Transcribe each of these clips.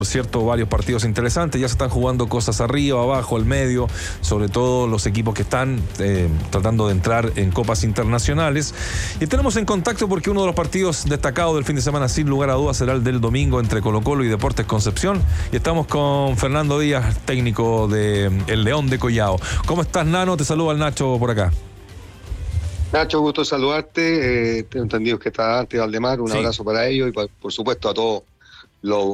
Por cierto, varios partidos interesantes, ya se están jugando cosas arriba, abajo, al medio, sobre todo los equipos que están tratando de entrar en copas internacionales. Y tenemos en contacto porque uno de los partidos destacados del fin de semana, sin lugar a dudas, será el del domingo entre Colo-Colo y Deportes Concepción. Y estamos con Fernando Díaz, técnico de El León de Collao. ¿Cómo estás, Nano? Te saluda el Nacho por acá. Nacho, gusto saludarte. Tengo entendido que está antes Valdemar. Un abrazo para ellos y por supuesto a todos los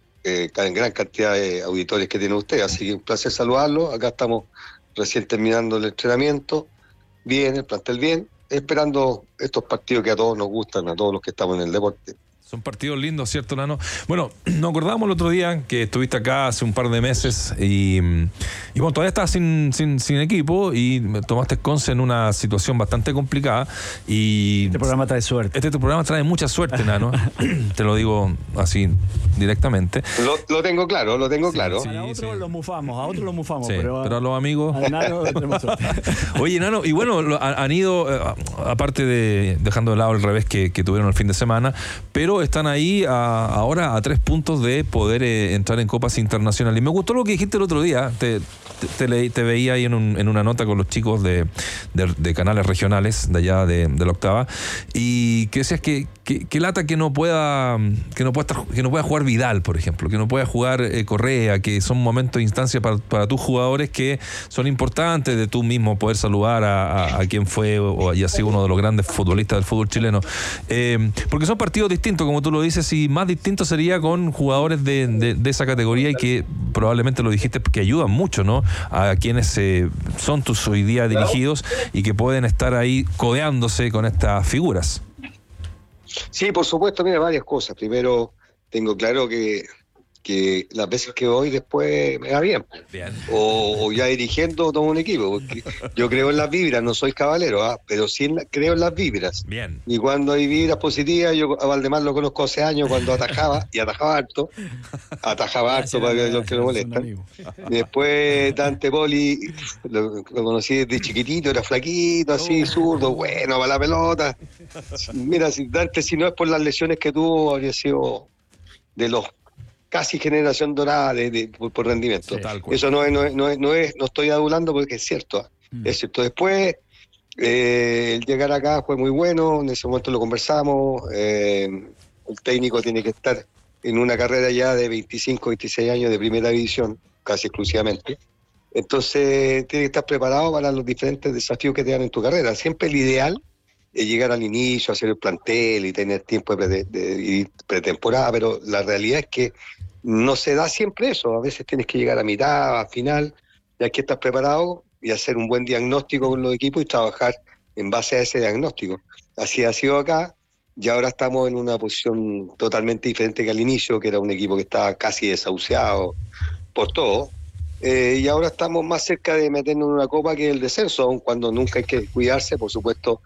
gran cantidad de auditores que tiene usted. Así que un placer saludarlos. Acá estamos recién terminando el entrenamiento. Bien, el plantel bien. Esperando estos partidos que a todos nos gustan, a todos los que estamos en el deporte. Son partidos lindos, ¿cierto, Nano? Bueno, nos acordábamos el otro día que estuviste acá hace un par de meses y bueno, todavía estabas sin equipo y tomaste Conce en una situación bastante complicada. Y este programa trae suerte. Este programa trae mucha suerte, Nano. Te lo digo así directamente. Lo tengo claro, claro. A otros lo mufamos, sí, pero a los amigos. A Nano tenemos suerte. Oye, Nano, y bueno, han ido, aparte de dejando de lado el revés que tuvieron el fin de semana, pero están ahí ahora a 3 puntos de poder entrar en copas internacionales. Y me gustó lo que dijiste el otro día. Te veía ahí en una nota con los chicos de canales regionales de allá de la octava, y que decías que lata que no pueda jugar Vidal, por ejemplo, que no pueda jugar Correa, que son momentos de instancia para tus jugadores que son importantes, de tú mismo poder saludar a quien fue o haya sido uno de los grandes futbolistas del fútbol chileno, porque son partidos distintos, como tú lo dices, y más distinto sería con jugadores de esa categoría, y que probablemente lo dijiste, que ayudan mucho, ¿no?, a quienes son tus hoy día dirigidos y que pueden estar ahí codeándose con estas figuras. Sí, por supuesto, mira, varias cosas. Primero, tengo claro que las veces que voy después me va bien. O ya dirigiendo todo un equipo, porque yo creo en las vibras, no soy caballero, pero sí creo en las vibras. Bien. Y cuando hay vibras positivas, yo a Valdemar lo conozco hace años cuando atajaba harto para que los que lo molestan. Y después Dante Poli, lo conocí desde chiquitito, era flaquito, así, zurdo, bueno para la pelota. Mira, Dante, si no es por las lesiones que tuvo, habría sido de los casi generación dorada por rendimiento. Sí, eso no estoy adulando porque es cierto. Es cierto. Después, el llegar acá fue muy bueno, en ese momento lo conversamos. El técnico tiene que estar en una carrera ya de 25, 26 años de primera división, casi exclusivamente. Entonces, tiene que estar preparado para los diferentes desafíos que te dan en tu carrera. Siempre el ideal es llegar al inicio, hacer el plantel y tener tiempo de pretemporada, pero la realidad es que no se da siempre eso. A veces tienes que llegar a mitad, a final, y hay que estar preparado y hacer un buen diagnóstico con los equipos y trabajar en base a ese diagnóstico. Así ha sido acá, y ahora estamos en una posición totalmente diferente que al inicio, que era un equipo que estaba casi desahuciado por todo, y ahora estamos más cerca de meternos en una copa que el descenso, aun cuando nunca hay que cuidarse, por supuesto.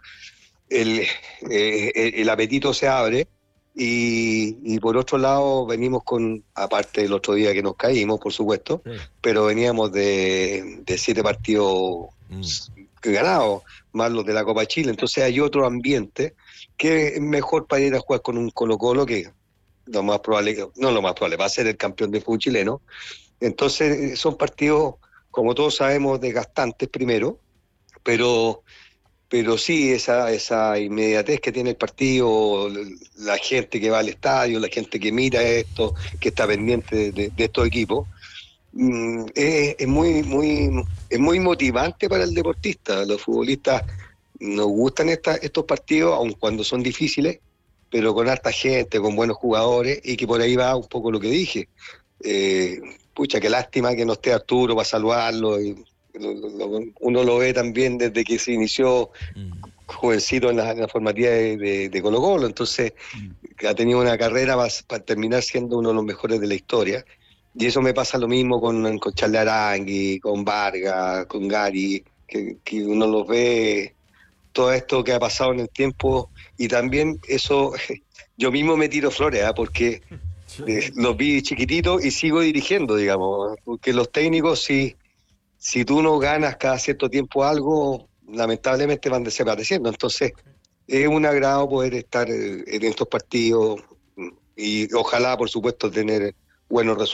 El apetito se abre y por otro lado venimos con, aparte del otro día que nos caímos, por supuesto, pero veníamos de 7 partidos ganados, más los de la Copa Chile. Entonces hay otro ambiente que es mejor para ir a jugar con un Colo-Colo, que lo más probable, va a ser el campeón del fútbol chileno. Entonces son partidos, como todos sabemos, desgastantes primero, pero sí, esa inmediatez que tiene el partido, la gente que va al estadio, la gente que mira esto, que está pendiente de estos equipos, es muy motivante para el deportista. Los futbolistas nos gustan estos partidos, aun cuando son difíciles, pero con harta gente, con buenos jugadores, y que por ahí va un poco lo que dije. Pucha, qué lástima que no esté Arturo para saludarlo. Uno lo ve también desde que se inició jovencito en la formativa de Colo-Colo, entonces ha tenido una carrera para terminar siendo uno de los mejores de la historia, y eso me pasa lo mismo con Charles Arangui, con Vargas, con Gary, que uno los ve, todo esto que ha pasado en el tiempo, y también eso, yo mismo me tiro flores, porque los vi chiquititos y sigo dirigiendo, digamos, porque los técnicos si tú no ganas cada cierto tiempo algo, lamentablemente van desapareciendo. Entonces, es un agrado poder estar en estos partidos y ojalá, por supuesto, tener buenos resultados.